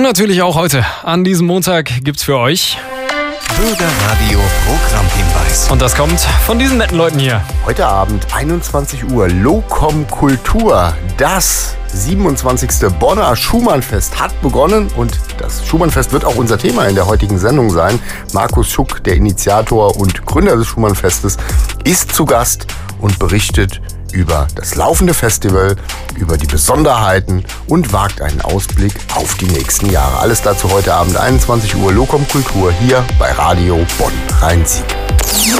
natürlich auch heute, an diesem Montag, gibt's für euch Bürgerradio Programmhinweis. Und das kommt von diesen netten Leuten hier. Heute Abend 21 Uhr Locom Kultur. Das 27. Bonner Schumannfest hat begonnen und das Schumannfest wird auch unser Thema in der heutigen Sendung sein. Markus Schuck, der Initiator und Gründer des Schumannfestes, ist zu Gast und berichtet über das laufende Festival, über die Besonderheiten und wagt einen Ausblick auf die nächsten Jahre. Alles dazu heute Abend 21 Uhr Locom Kultur hier bei Radio Bonn Rhein-Sieg.